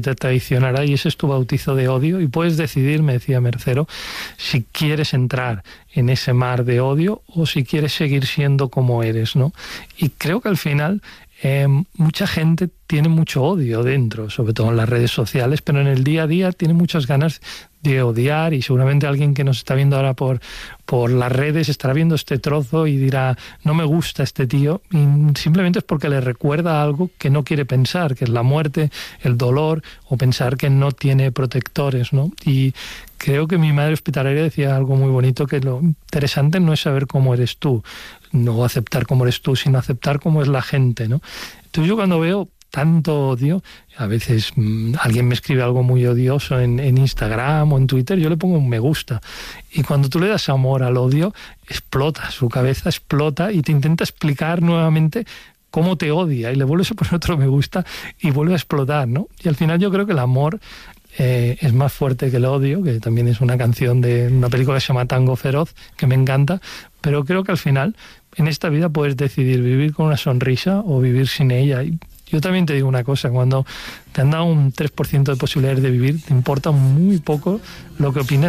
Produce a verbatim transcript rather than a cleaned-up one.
te traicionará y ese es tu bautizo de odio y puedes decidir, me decía Mercero, si quieres entrar en ese mar de odio o si quieres seguir siendo como eres, ¿no? Y creo que al final eh, mucha gente tiene mucho odio dentro, sobre todo en las redes sociales, pero en el día a día tiene muchas ganas de odiar y seguramente alguien que nos está viendo ahora por, por las redes estará viendo este trozo y dirá, no me gusta este tío, y simplemente es porque le recuerda algo que no quiere pensar, que es la muerte, el dolor o pensar que no tiene protectores, ¿no? Y creo que mi madre hospitalaria decía algo muy bonito, que lo interesante no es saber cómo eres tú, no aceptar cómo eres tú, sino aceptar cómo es la gente, ¿no? Entonces yo cuando veo tanto odio, a veces mmm, alguien me escribe algo muy odioso en, en Instagram o en Twitter, yo le pongo un me gusta. Y cuando tú le das amor al odio, explota, su cabeza explota y te intenta explicar nuevamente cómo te odia y le vuelves a poner otro me gusta y vuelve a explotar, ¿no? Y al final yo creo que el amor eh, es más fuerte que el odio, que también es una canción de una película que se llama Tango Feroz, que me encanta, pero creo que al final en esta vida puedes decidir vivir con una sonrisa o vivir sin ella. Y yo también te digo una cosa, cuando te han dado un tres por ciento de posibilidades de vivir, te importa muy poco lo que opines